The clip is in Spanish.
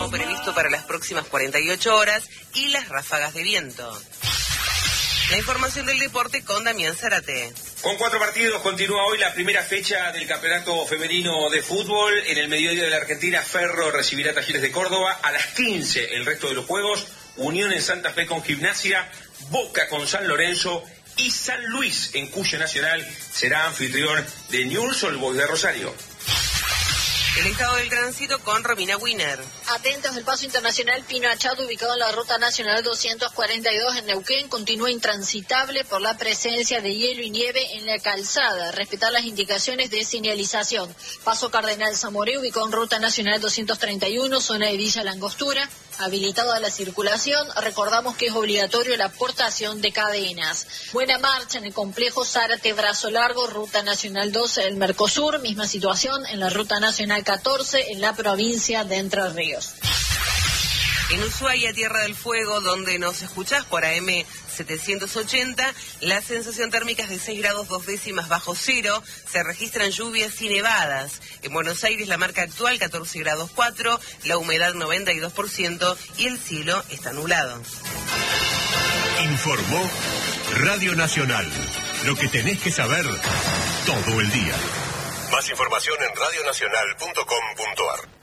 pronóstico previsto para las próximas 48 horas y las ráfagas de viento. La información del deporte con Damián Zárate. Con 4 partidos continúa hoy la primera fecha del Campeonato Femenino de Fútbol. En el mediodía de la Argentina, Ferro recibirá a Talleres de Córdoba. A las 15, el resto de los juegos. Unión en Santa Fe con Gimnasia, Boca con San Lorenzo y San Luis en Cuyo Nacional será anfitrión de Newell's Old Boys de Rosario. El estado del tránsito con Romina Wiener. Atentos, el paso internacional Pino Achado, ubicado en la ruta nacional 242 en Neuquén, continúa intransitable por la presencia de hielo y nieve en la calzada. Respetar las indicaciones de señalización. Paso Cardenal Zamoré, ubicado en ruta nacional 231, zona de Villa Langostura, habilitado a la circulación. Recordamos que es obligatorio la portación de cadenas. Buena marcha en el complejo Zárate Brazo Largo, ruta nacional 12 del Mercosur. Misma situación en la ruta nacional 14 en la provincia de Entre Ríos. En Ushuaia, Tierra del Fuego, donde nos escuchás por AM 780, la sensación térmica es de 6 grados 2 décimas bajo cero. Se registran lluvias y nevadas. En Buenos Aires la marca actual 14 grados 4, la humedad 92% y el cielo está nublado. Informó Radio Nacional. Lo que tenés que saber todo el día. Más información en radionacional.com.ar.